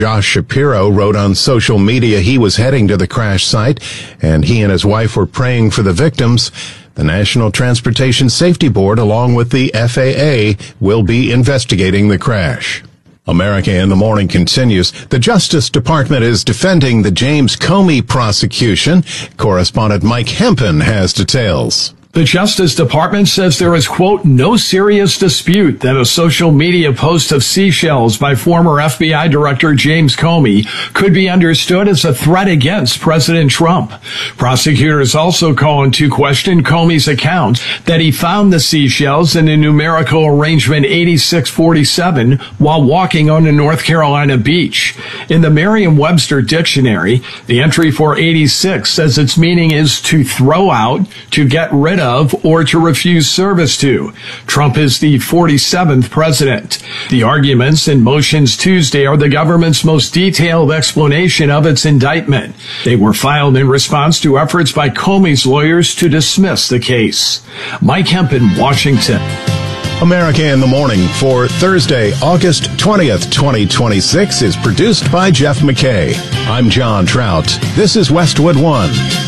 Josh Shapiro wrote on social media he was heading to the crash site, and he and his wife were praying for the victims. The National Transportation Safety Board, along with the FAA, will be investigating the crash. America in the Morning continues. The Justice Department is defending the James Comey prosecution. Correspondent Mike Hempen has details. The Justice Department says there is, quote, no serious dispute that a social media post of seashells by former FBI Director James Comey could be understood as a threat against President Trump. Prosecutors also call into question Comey's account that he found the seashells in a numerical arrangement 8647 while walking on a North Carolina beach. In the Merriam-Webster dictionary, the entry for 86 says its meaning is to throw out, to get rid of, or to refuse service to. Trump is the 47th president. The arguments in motions Tuesday are the government's most detailed explanation of its indictment. They were filed in response to efforts by Comey's lawyers to dismiss the case. Mike Hempen, Washington. America in the Morning for Thursday, August 20th, 2026 is produced by Jeff McKay. I'm John Trout. This is Westwood One.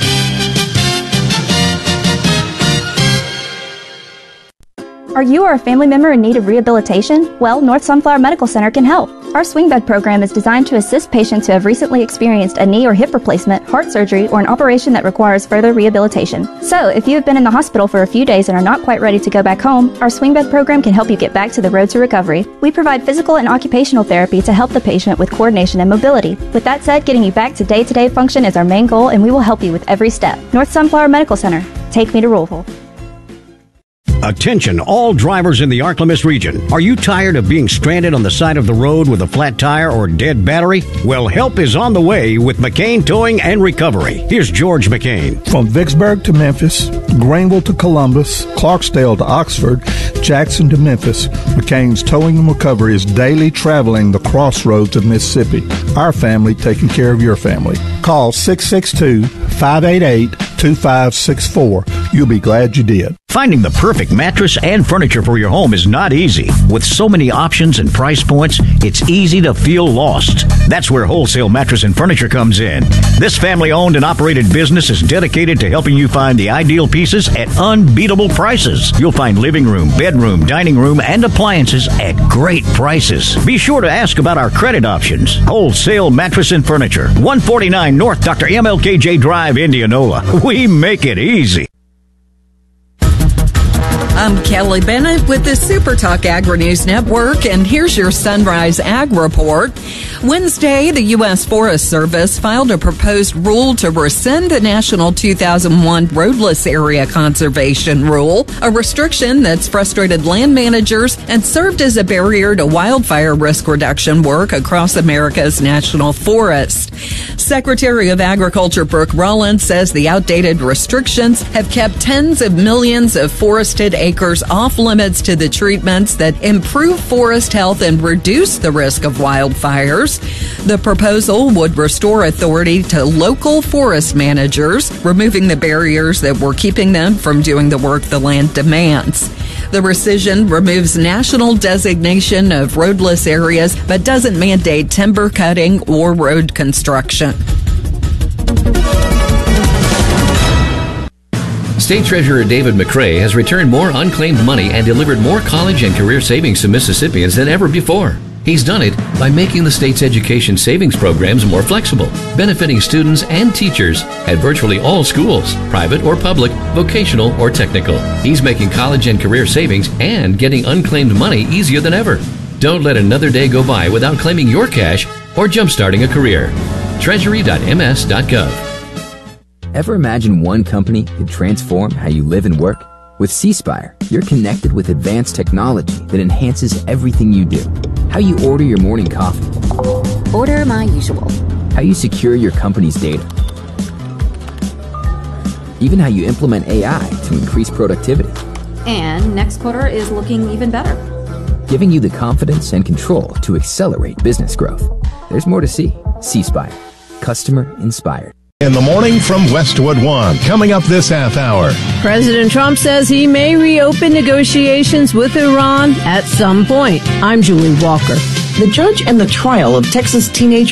Are you or a family member in need of rehabilitation? Well, North Sunflower Medical Center can help. Our swing bed program is designed to assist patients who have recently experienced a knee or hip replacement, heart surgery, or an operation that requires further rehabilitation. So, if you have been in the hospital for a few days and are not quite ready to go back home, our swing bed program can help you get back to the road to recovery. We provide physical and occupational therapy to help the patient with coordination and mobility. With that said, getting you back to day-to-day function is our main goal, and we will help you with every step. North Sunflower Medical Center. Take me to Louisville. Attention, all drivers in the Arklamas region. Are you tired of being stranded on the side of the road with a flat tire or dead battery? Well, help is on the way with McCain Towing and Recovery. Here's George McCain. From Vicksburg to Memphis, Greenville to Columbus, Clarksdale to Oxford, Jackson to Memphis, McCain's Towing and Recovery is daily traveling the crossroads of Mississippi. Our family taking care of your family. Call 662-588-2564. You'll be glad you did. Finding the perfect mattress and furniture for your home is not easy. With so many options and price points, it's easy to feel lost. That's where Wholesale Mattress and Furniture comes in. This family-owned and operated business is dedicated to helping you find the ideal pieces at unbeatable prices. You'll find living room, bedroom, dining room, and appliances at great prices. Be sure to ask about our credit options. Wholesale Mattress and Furniture, 149 North Dr. MLKJ Drive, Indianola. We make it easy. I'm Kelly Bennett with the Super Talk Agri-News Network, and here's your Sunrise Ag Report. Wednesday, the U.S. Forest Service filed a proposed rule to rescind the National 2001 Roadless Area Conservation Rule, a restriction that's frustrated land managers and served as a barrier to wildfire risk reduction work across America's national forests. Secretary of Agriculture Brooke Rollins says the outdated restrictions have kept tens of millions of forested acres off limits to the treatments that improve forest health and reduce the risk of wildfires. The proposal would restore authority to local forest managers, removing the barriers that were keeping them from doing the work the land demands. The rescission removes national designation of roadless areas, but doesn't mandate timber cutting or road construction. State Treasurer David McRae has returned more unclaimed money and delivered more college and career savings to Mississippians than ever before. He's done it by making the state's education savings programs more flexible, benefiting students and teachers at virtually all schools, private or public, vocational or technical. He's making college and career savings and getting unclaimed money easier than ever. Don't let another day go by without claiming your cash or jumpstarting a career. Treasury.ms.gov. Ever imagine one company could transform how you live and work? With C-Spire, you're connected with advanced technology that enhances everything you do. How you order your morning coffee. Order my usual. How you secure your company's data. Even how you implement AI to increase productivity. And next quarter is looking even better. Giving you the confidence and control to accelerate business growth. There's more to see. C-Spire. Customer inspired. In the Morning from Westwood One, coming up this half hour. President Trump says he may reopen negotiations with Iran at some point. I'm Julie Walker. The judge in the trial of Texas teenager